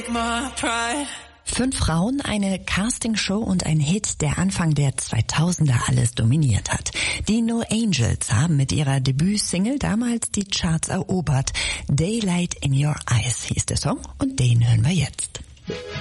5 Frauen, eine Castingshow und ein Hit, der Anfang der 2000er alles dominiert hat. Die No Angels haben mit ihrer Debütsingle damals die Charts erobert. Daylight in Your Eyes hieß der Song und den hören wir jetzt.